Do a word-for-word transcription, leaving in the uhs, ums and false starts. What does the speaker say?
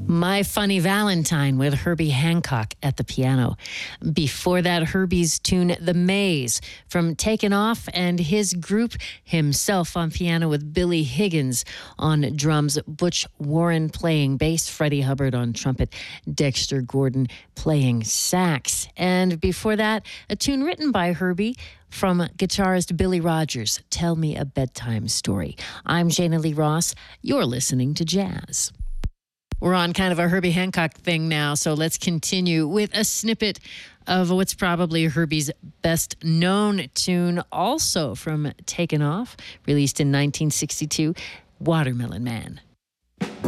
My Funny Valentine with Herbie Hancock at the piano. Before that, Herbie's tune The Maze from Taken Off, and his group himself on piano with Billy Higgins on drums, Butch Warren playing bass, Freddie Hubbard on trumpet, Dexter Gordon playing sax. And before that, a tune written by Herbie from guitarist Billy Rogers, Tell Me a Bedtime Story. I'm Jana Lee Ross. You're listening to Jazz. We're on kind of a Herbie Hancock thing now, so let's continue with a snippet of what's probably Herbie's best known tune, also from Taken Off, released in nineteen sixty-two, Watermelon Man.